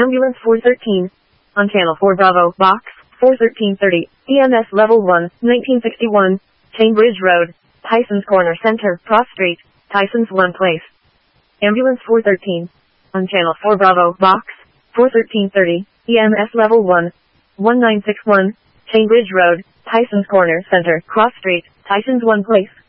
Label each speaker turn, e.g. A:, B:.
A: Ambulance 413. On Channel 4 Bravo, Box 41330, EMS Level 1, 1961, Cambridge Road, Tyson's Corner Center, Cross Street, Tyson's One Place. Ambulance 413. On Channel 4 Bravo, Box 41330, EMS Level 1, 1961, Cambridge Road, Tyson's Corner Center, Cross Street, Tyson's One Place.